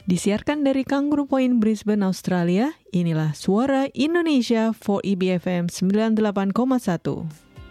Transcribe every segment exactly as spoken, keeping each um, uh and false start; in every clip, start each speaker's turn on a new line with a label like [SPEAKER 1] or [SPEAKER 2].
[SPEAKER 1] Disiarkan dari Kangaroo Point, Brisbane, Australia, inilah Suara Indonesia for E B F M sembilan puluh delapan koma satu.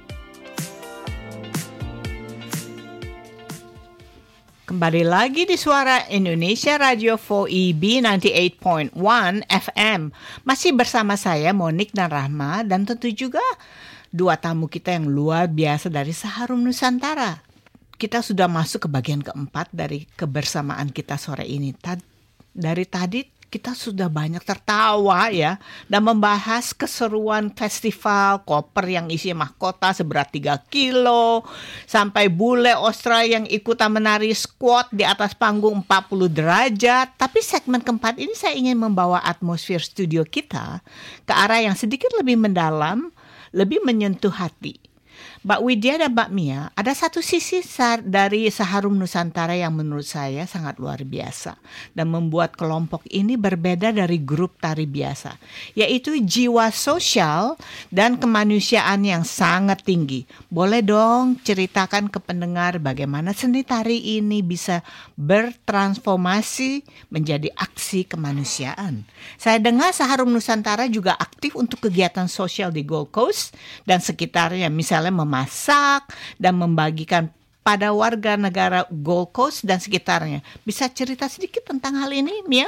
[SPEAKER 2] Kembali lagi di Suara Indonesia Radio for E B sembilan puluh delapan koma satu F M. Masih bersama saya Monik dan Rahma, dan tentu juga dua tamu kita yang luar biasa dari Seharum Nusantara. Kita sudah masuk ke bagian keempat dari kebersamaan kita sore ini. Tad- dari tadi kita sudah banyak tertawa ya, dan membahas keseruan festival koper yang isi mahkota seberat tiga kilo, sampai bule Australia yang ikutan menari squat di atas panggung empat puluh derajat. Tapi segmen keempat ini saya ingin membawa atmosfer studio kita ke arah yang sedikit lebih mendalam, lebih menyentuh hati. Mbak Widya dan Mbak Mia, ada satu sisi dari Seharum Nusantara yang menurut saya sangat luar biasa dan membuat kelompok ini berbeda dari grup tari biasa, yaitu jiwa sosial dan kemanusiaan yang sangat tinggi. Boleh dong ceritakan ke pendengar bagaimana seni tari ini bisa bertransformasi menjadi aksi kemanusiaan. Saya dengar Seharum Nusantara juga aktif untuk kegiatan sosial di Gold Coast dan sekitarnya, misalnya memasak dan membagikan pada warga negara Gold Coast dan sekitarnya. Bisa cerita sedikit tentang hal ini, Mia?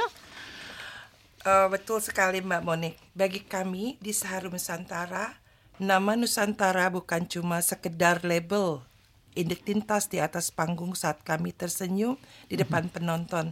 [SPEAKER 3] Uh, betul sekali Mbak Monik. Bagi kami di Seharum Nusantara, nama Nusantara bukan cuma sekedar label identitas di atas panggung saat kami tersenyum di depan mm-hmm. penonton.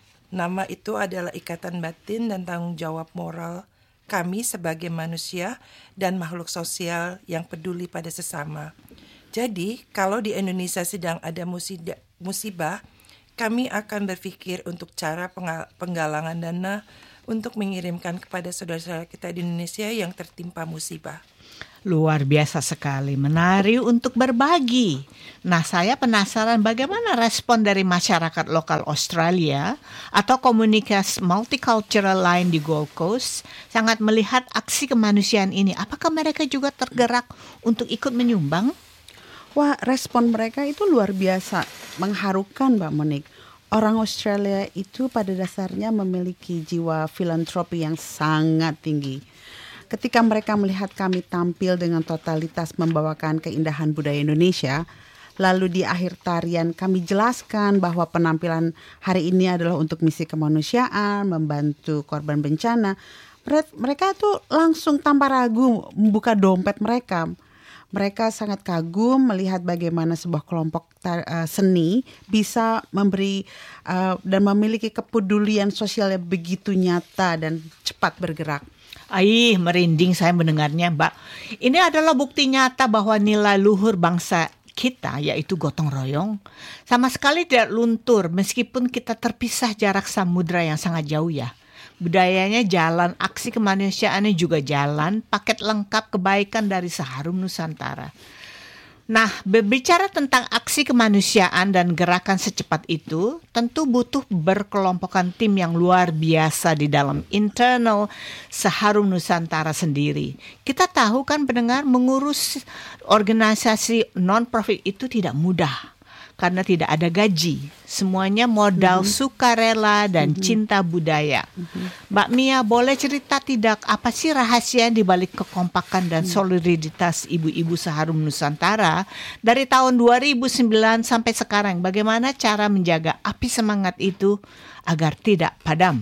[SPEAKER 3] Nama itu adalah ikatan batin dan tanggung jawab moral kami sebagai manusia dan makhluk sosial yang peduli pada sesama. Jadi, kalau di Indonesia sedang ada musida, musibah, kami akan berpikir untuk cara pengal- penggalangan dana untuk mengirimkan kepada saudara-saudara kita di Indonesia yang tertimpa musibah.
[SPEAKER 2] Luar biasa sekali, menari untuk berbagi. Nah, saya penasaran bagaimana respon dari masyarakat lokal Australia atau komunitas multicultural lain di Gold Coast sangat melihat aksi kemanusiaan ini. Apakah mereka juga tergerak untuk ikut menyumbang?
[SPEAKER 4] Wah, respon mereka itu luar biasa, mengharukan Mbak Monik. Orang Australia itu pada dasarnya memiliki jiwa filantropi yang sangat tinggi. Ketika mereka melihat kami tampil dengan totalitas membawakan keindahan budaya Indonesia, lalu di akhir tarian kami jelaskan bahwa penampilan hari ini adalah untuk misi kemanusiaan, membantu korban bencana, mereka tuh langsung tanpa ragu membuka dompet mereka. Mereka sangat kagum melihat bagaimana sebuah kelompok tar, uh, seni bisa memberi uh, dan memiliki kepedulian sosial yang begitu nyata dan cepat bergerak.
[SPEAKER 2] Aih, merinding saya mendengarnya, Mbak. Ini adalah bukti nyata bahwa nilai luhur bangsa kita, yaitu gotong royong, sama sekali tidak luntur meskipun kita terpisah jarak samudra yang sangat jauh ya. Budayanya jalan, aksi kemanusiaannya juga jalan, paket lengkap kebaikan dari Seharum Nusantara. Nah, berbicara tentang aksi kemanusiaan dan gerakan secepat itu, tentu butuh berkelompokan tim yang luar biasa di dalam internal Seharum Nusantara sendiri. Kita tahu kan pendengar, mengurus organisasi non-profit itu tidak mudah. Karena tidak ada gaji, semuanya modal mm-hmm. sukarela dan mm-hmm. cinta budaya. Mm-hmm. Mbak Mia, boleh cerita tidak apa sih rahasia di balik kekompakan dan mm-hmm. soliditas ibu-ibu Seharum Nusantara dari tahun dua ribu sembilan sampai sekarang? Bagaimana cara menjaga api semangat itu agar tidak padam?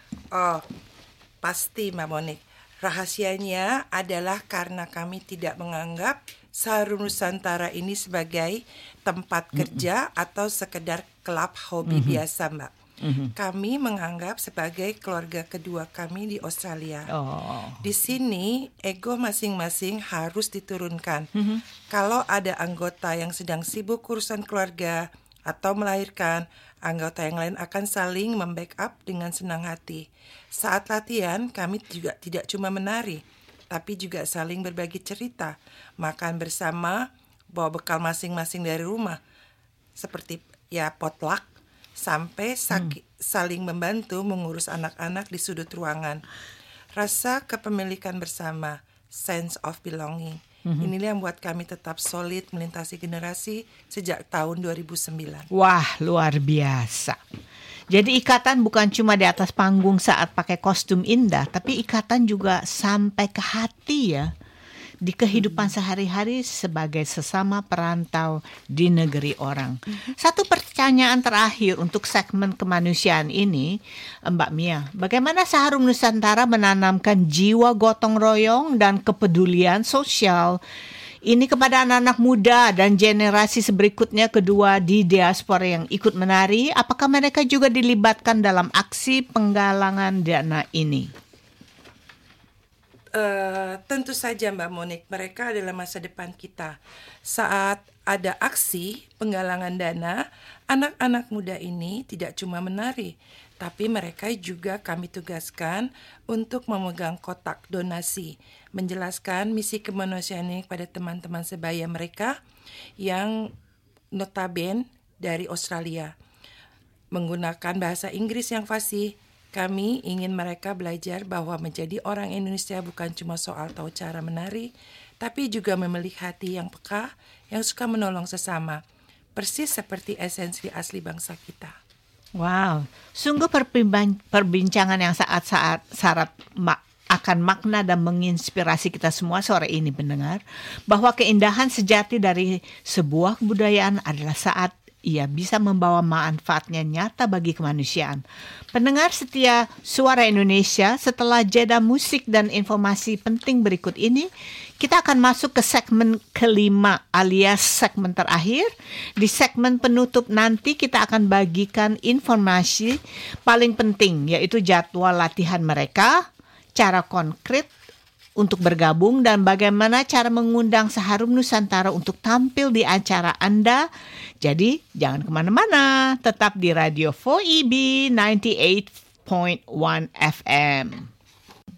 [SPEAKER 3] Oh, pasti Mbak Monik. Rahasianya adalah karena kami tidak menganggap Seharum Nusantara ini sebagai tempat kerja mm-hmm. atau sekedar klub hobi mm-hmm. biasa, Mbak. Mm-hmm. Kami menganggap sebagai keluarga kedua kami di Australia. Oh. Di sini ego masing-masing harus diturunkan. Mm-hmm. Kalau ada anggota yang sedang sibuk urusan keluarga atau melahirkan, anggota yang lain akan saling membackup dengan senang hati. Saat latihan, kami juga tidak cuma menari, tapi juga saling berbagi cerita, makan bersama, bawa bekal masing-masing dari rumah, seperti ya potluck, sampai saki, hmm. saling membantu mengurus anak-anak di sudut ruangan. Rasa kepemilikan bersama, sense of belonging, mm-hmm. inilah yang membuat kami tetap solid melintasi generasi sejak tahun dua ribu sembilan.
[SPEAKER 2] Wah, luar biasa. Jadi ikatan bukan cuma di atas panggung saat pakai kostum indah, tapi ikatan juga sampai ke hati ya. Di kehidupan sehari-hari sebagai sesama perantau di negeri orang. Satu pertanyaan terakhir untuk segmen kemanusiaan ini, Mbak Mia. Bagaimana Seharum Nusantara menanamkan jiwa gotong royong dan kepedulian sosial ini kepada anak-anak muda dan generasi berikutnya kedua di diaspora yang ikut menari? Apakah mereka juga dilibatkan dalam aksi penggalangan dana ini?
[SPEAKER 3] Uh, tentu saja Mbak Monik, mereka adalah masa depan kita. Saat ada aksi penggalangan dana, anak-anak muda ini tidak cuma menari, tapi mereka juga kami tugaskan untuk memegang kotak donasi, menjelaskan misi kemanusiaan ini kepada teman-teman sebaya mereka yang notabene dari Australia. Menggunakan bahasa Inggris yang fasih, kami ingin mereka belajar bahwa menjadi orang Indonesia bukan cuma soal tahu cara menari, tapi juga memiliki hati yang peka, yang suka menolong sesama. Persis seperti esensi asli bangsa kita.
[SPEAKER 2] Wow, sungguh perbincangan yang saat-saat syarat mak akan makna dan menginspirasi kita semua sore ini pendengar, bahwa keindahan sejati dari sebuah kebudayaan adalah saat ia bisa membawa manfaatnya nyata bagi kemanusiaan. Pendengar setia Suara Indonesia, setelah jeda musik dan informasi penting berikut ini, kita akan masuk ke segmen kelima alias segmen terakhir. Di segmen penutup nanti kita akan bagikan informasi paling penting, yaitu jadwal latihan mereka, cara konkret untuk bergabung, dan bagaimana cara mengundang Seharum Nusantara untuk tampil di acara Anda. Jadi jangan kemana-mana, tetap di Radio four E B ninety-eight point one F M.